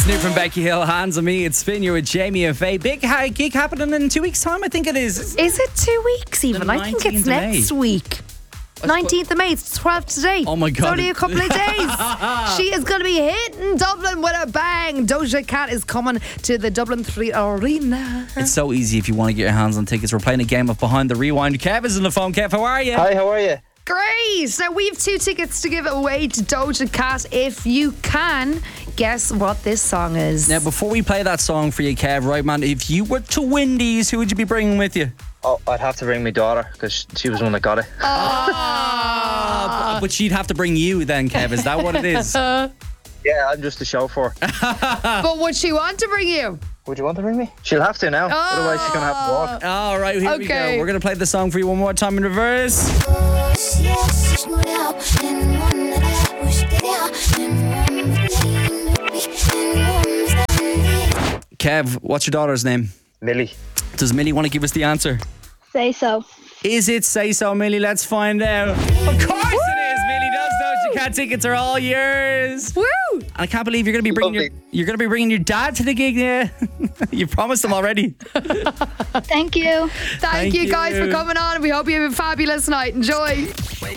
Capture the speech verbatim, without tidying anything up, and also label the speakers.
Speaker 1: new from Becky Hill, Hands on Me. It's Finn, you're with Jamie and Faye. Big ha- gig happening in two weeks' time, I think it is.
Speaker 2: Is it two weeks even?
Speaker 1: The
Speaker 2: I think it's
Speaker 1: nineteenth of
Speaker 2: next
Speaker 1: May.
Speaker 2: week. nineteenth of May, it's twelfth today.
Speaker 1: Oh my God.
Speaker 2: It's only a couple of days. She is going to be hitting Dublin with a bang. Doja Cat is coming to the Dublin three Arena.
Speaker 1: It's so easy if you want to get your hands on tickets. We're playing a game of Behind the Rewind. Kev is on the phone. Kev, how are you?
Speaker 3: Hi, how are you?
Speaker 2: Great. Now, we have two tickets to give away to Doja Cat. If you can, guess what this song is.
Speaker 1: Now, before we play that song for you, Kev, right, man, if you were to win these, who would you be bringing with you?
Speaker 3: Oh, I'd have to bring my daughter because she was the one that got it.
Speaker 1: Ah, but she'd have to bring you then, Kev. Is that what it is?
Speaker 3: Yeah, I'm just a chauffeur.
Speaker 2: But would she want to bring you?
Speaker 3: Would you want to bring me? She'll have to now. Otherwise, she's going to have to walk.
Speaker 1: All right, here we
Speaker 2: Okay.
Speaker 1: go. We're going to play the song for you one more time in reverse. Kev, what's your daughter's name?
Speaker 3: Millie.
Speaker 1: Does Millie want to give us the answer?
Speaker 4: Say so.
Speaker 1: Is it Say So, Millie? Let's find out. Of course it is, Millie. Those Doja Cat tickets are all yours.
Speaker 2: Woo!
Speaker 1: I can't believe you're going to be bringing your,
Speaker 3: Lovely.
Speaker 1: you're going to be bringing your dad to the gig. Yeah, you promised him already.
Speaker 4: Thank you.
Speaker 2: Thank,
Speaker 1: Thank
Speaker 2: you guys
Speaker 1: you.
Speaker 2: for coming on. We hope you have a fabulous night. Enjoy.
Speaker 1: Wake